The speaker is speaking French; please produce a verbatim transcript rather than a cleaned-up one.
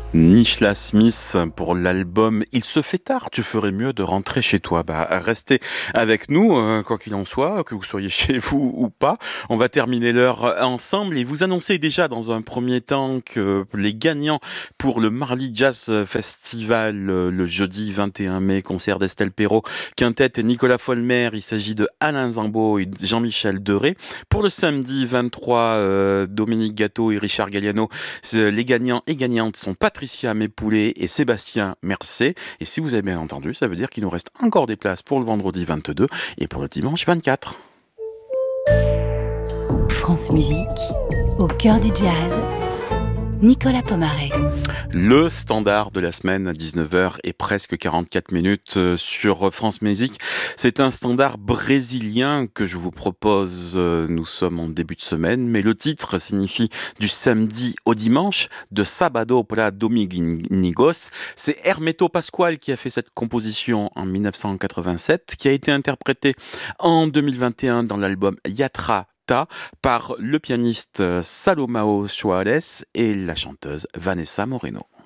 Nishla Smith pour l'album Il se fait tard, tu ferais mieux de rentrer chez toi. Bah, restez avec nous, euh, quoi qu'il en soit, que vous soyez chez vous ou pas. On va terminer l'heure ensemble et vous annoncer déjà dans un premier temps que les gagnants pour le Marly Jazz Festival euh, le jeudi vingt et un mai, concert d'Estelle Perrault, Quintette et Nicolas Folmer, il s'agit de Alain Zambeau et Jean-Michel Deray. Pour le samedi vingt-trois, euh, Dominique Gâteau et Richard Galliano, les gagnants et gagnantes sont Patricia Mépoulet et Sébastien Mercé. Et si vous avez bien entendu, ça veut dire qu'il nous reste encore des places pour le vendredi vingt-deux et pour le dimanche vingt-quatre. France Musique, au cœur du jazz, Nicolas Pomaret. Le standard de la semaine à dix-neuf heures et presque quarante-quatre minutes sur France Musique. C'est un standard brésilien que je vous propose. Nous sommes en début de semaine, mais le titre signifie du samedi au dimanche, de sábado para domingos. C'est Hermeto Pascoal qui a fait cette composition en mille neuf cent quatre-vingt-sept, qui a été interprétée en deux mille vingt et un dans l'album Yatra par le pianiste Salomao Soares et la chanteuse Vanessa Moreno.